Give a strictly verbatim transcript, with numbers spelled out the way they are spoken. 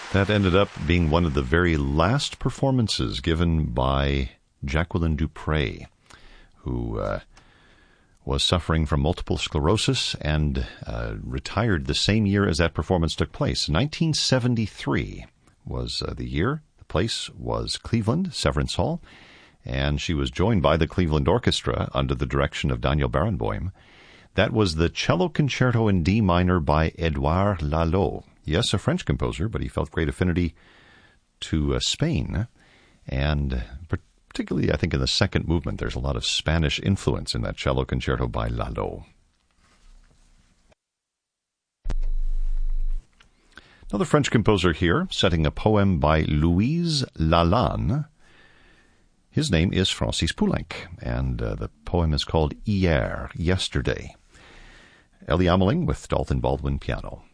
That ended up being one of the very last performances given by Jacqueline du Pré, who uh, was suffering from multiple sclerosis and uh, retired the same year as that performance took place. nineteen seventy-three was uh, the year. The place was Cleveland, Severance Hall, and she was joined by the Cleveland Orchestra under the direction of Daniel Barenboim. That was the Cello Concerto in D minor by Edouard Lalo. Yes, a French composer, but he felt great affinity to uh, Spain, and particularly, I think, in the second movement, there's a lot of Spanish influence in that cello concerto by Lalo. Another French composer here, setting a poem by Louise Lalande. His name is Francis Poulenc, and uh, the poem is called Hier, Yesterday. Ellie Ameling with Dalton Baldwin piano.